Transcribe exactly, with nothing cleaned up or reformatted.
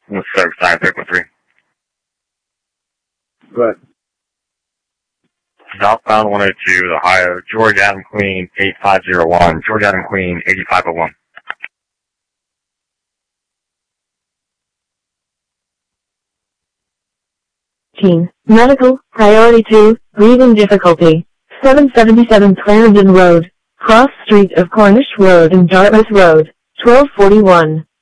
With service time, three point three. Go ahead. Southbound one oh two, Ohio, George Adam Queen, eight five zero one. George Adam Queen, eighty-five oh one. Team, medical, priority two, breathing difficulty. seven seventy-seven Clarendon Road, cross street of Cornish Road and Dartmouth Road, twelve forty-one.